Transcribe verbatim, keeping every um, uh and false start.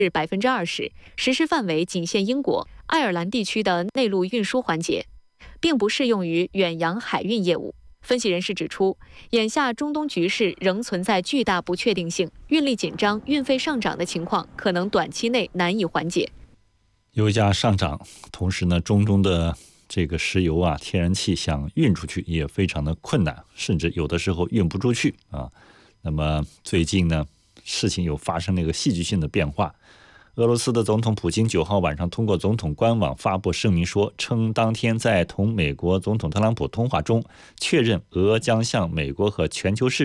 是百分之二十，实施范围仅限英国、爱尔兰地区的内陆运输环节，并不适用于远洋海运业务。分析人士指出，眼下中东局势仍存在巨大不确定性，运力紧张、运费上涨的情况可能短期内难以缓解。 油价上涨，同时呢，中东的这个石油啊、天然气想运出去也非常的困难，甚至有的时候运不出去啊。那么最近呢，事情又发生了一个戏剧性的变化。俄罗斯的总统普京九号晚上通过总统官网发布声明说，称当天在同美国总统特朗普通话中确认，俄将向美国和全球市